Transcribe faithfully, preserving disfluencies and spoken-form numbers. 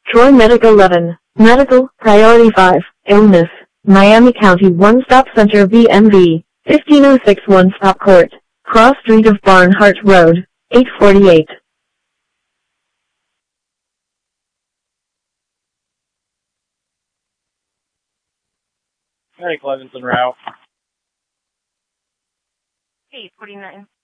Troy Medical eleven. Medical, Priority five, Illness, Miami County One Stop Center V M V, fifteen oh six One Stop Court, Cross Street of Barnhart Road, eight forty-eight. Hey, Clevenson route. eight forty-nine.